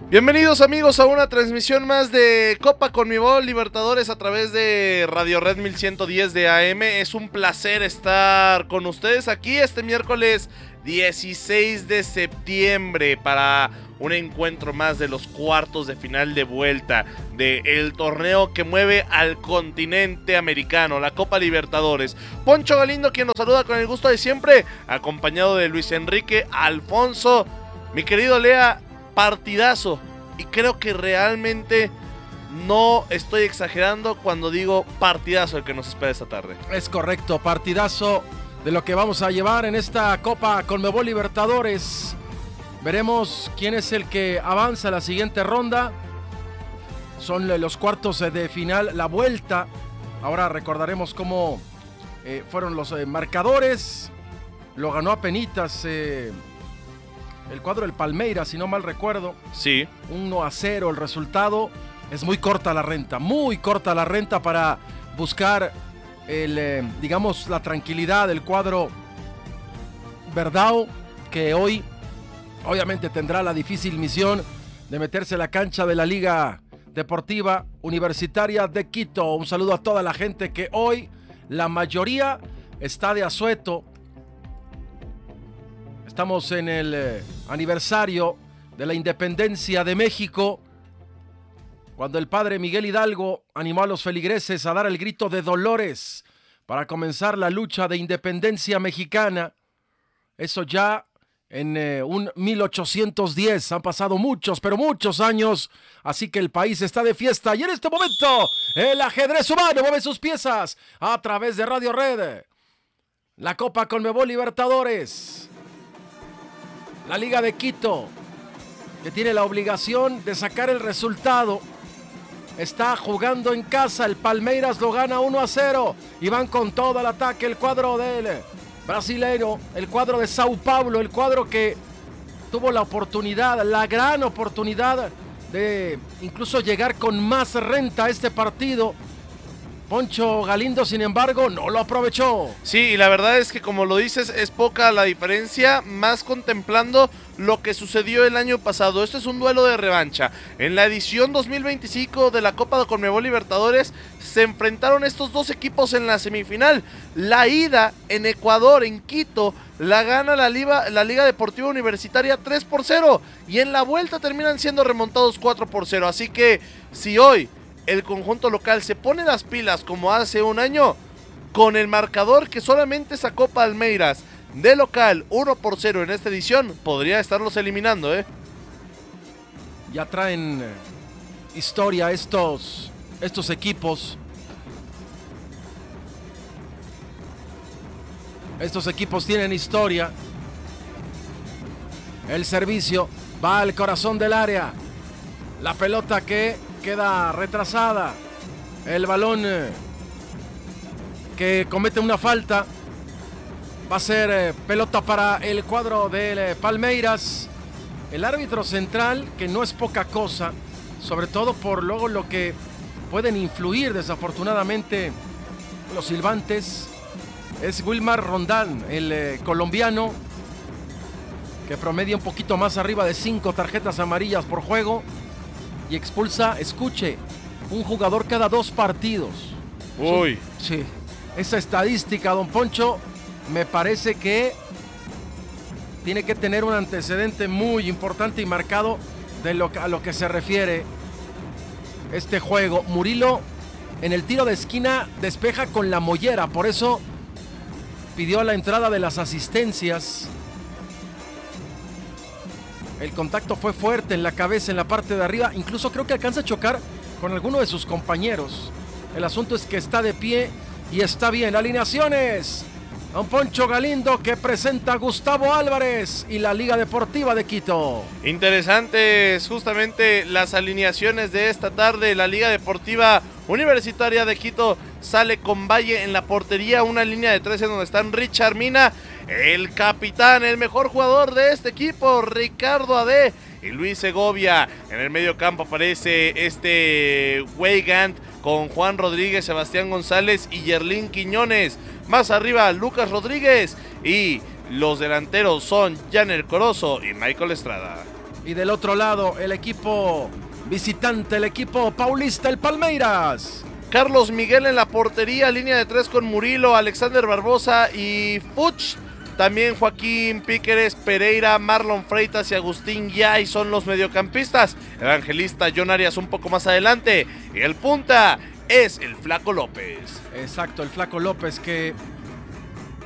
Bienvenidos amigos a una transmisión más de Copa Conmebol Libertadores a través de Radio Red 1110 de AM. Es un placer estar con ustedes aquí este miércoles 16 de septiembre para un encuentro más de los cuartos de final de vuelta del torneo que mueve al continente americano, la Copa Libertadores. Poncho Galindo quien nos saluda con el gusto de siempre, acompañado de Luis Enrique Alfonso. Mi querido Lea, partidazo, y creo que realmente no estoy exagerando cuando digo partidazo el que nos espera esta tarde. Es correcto, partidazo de lo que vamos a llevar en esta Copa Conmebol Libertadores. Veremos quién es el que avanza a la siguiente ronda. Son los cuartos de final, la vuelta. Ahora recordaremos cómo fueron los marcadores. Lo ganó apenitas el cuadro del Palmeiras, si no mal recuerdo. Sí. 1-0 el resultado. Es muy corta la renta para buscar la tranquilidad del cuadro Verdão, que hoy obviamente tendrá la difícil misión de meterse a la cancha de la Liga Deportiva Universitaria de Quito. Un saludo a toda la gente que hoy, la mayoría, está de asueto. Estamos en el aniversario de la independencia de México, cuando el padre Miguel Hidalgo animó a los feligreses a dar el grito de dolores para comenzar la lucha de independencia mexicana. Eso ya en un 1810. Han pasado muchos, pero muchos años, así que el país está de fiesta. Y en este momento, el ajedrez humano mueve sus piezas a través de Radio Red. La Copa Conmebol Libertadores. La Liga de Quito, que tiene la obligación de sacar el resultado, está jugando en casa. El Palmeiras lo gana 1-0 y van con todo el ataque el cuadro del brasileño, el cuadro de Sao Paulo, el cuadro que tuvo la oportunidad, la gran oportunidad de incluso llegar con más renta a este partido. Poncho Galindo, sin embargo, no lo aprovechó. Sí, y la verdad es que como lo dices, es poca la diferencia, más contemplando lo que sucedió el año pasado. Este es un duelo de revancha. En la edición 2025 de la Copa de Conmebol Libertadores se enfrentaron estos dos equipos en la semifinal. La ida en Ecuador, en Quito, la gana la Liga Deportiva Universitaria 3-0. Y en la vuelta terminan siendo remontados 4-0. Así que si hoy el conjunto local se pone las pilas como hace un año, con el marcador que solamente sacó Palmeiras de local 1-0 en esta edición, podría estarlos eliminando, Ya traen historia estos equipos. Estos equipos tienen historia. El servicio va al corazón del área. La pelota que queda retrasada. El balón que comete una falta. Va a ser pelota para el cuadro del Palmeiras. El árbitro central, que no es poca cosa, sobre todo por luego lo que pueden influir desafortunadamente los silbantes, es Wilmar Rondán, el colombiano, que promedia un poquito más arriba de 5 tarjetas amarillas por juego y expulsa, escuche, un jugador cada 2 partidos. Uy. Sí, esa estadística, don Poncho, me parece que tiene que tener un antecedente muy importante y marcado a lo que se refiere este juego. Murilo en el tiro de esquina despeja con la mollera, por eso pidió la entrada de las asistencias. El contacto fue fuerte en la cabeza, en la parte de arriba. Incluso creo que alcanza a chocar con alguno de sus compañeros. El asunto es que está de pie y está bien. Alineaciones. Don Poncho Galindo, que presenta a Gustavo Álvarez y la Liga Deportiva de Quito. Interesantes justamente las alineaciones de esta tarde. La Liga Deportiva Universitaria de Quito sale con Valle en la portería, una línea de 3 en donde están Richard Mina, el capitán, el mejor jugador de este equipo, Ricardo Ade, y Luis Segovia. En el medio campo aparece Weigand con Juan Rodríguez, Sebastián González y Yerlín Quiñones. Más arriba, Lucas Rodríguez, y los delanteros son Janer Corozo y Michael Estrada. Y del otro lado, el equipo visitante, el equipo paulista, el Palmeiras. Carlos Miguel en la portería, línea de 3 con Murilo, Alexander Barbosa y Fuchs. También Joaquín Píqueres, Pereira, Marlon Freitas y Agustín Yay son los mediocampistas. Evangelista John Arias un poco más adelante. Y el punta es el Flaco López. Exacto, el Flaco López, que